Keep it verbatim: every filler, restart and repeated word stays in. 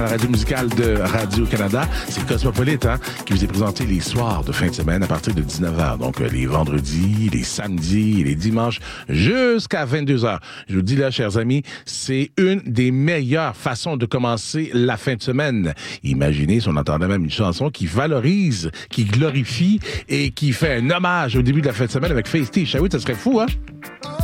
La radio musicale de Radio-Canada, c'est Cosmopolite hein, qui vous est présenté les soirs de fin de semaine à partir de dix-neuf heures. Donc, euh, les vendredis, les samedis, les dimanches, jusqu'à vingt-deux heures. Je vous dis là, chers amis, c'est une des meilleures façons de commencer la fin de semaine. Imaginez si on entendait même une chanson qui valorise, qui glorifie et qui fait un hommage au début de la fin de semaine avec Feisty. Ah oui, ça serait fou, hein?